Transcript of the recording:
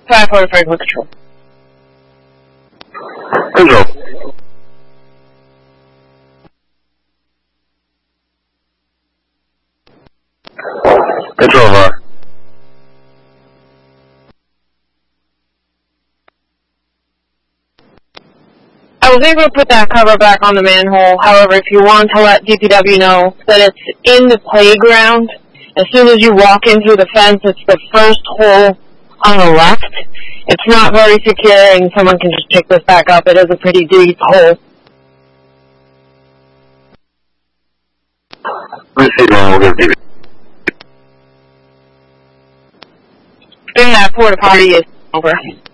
545 with control. Control. Control, VAR. I was able to put that cover back on the manhole. However, if you want to let DPW know that it's in the playground, as soon as you walk in through the fence, it's the first hole on the left. It's not very secure, and someone can just pick this back up. It is a pretty deep hole. Let's see, we'll give DPW. Then that porta potty is over.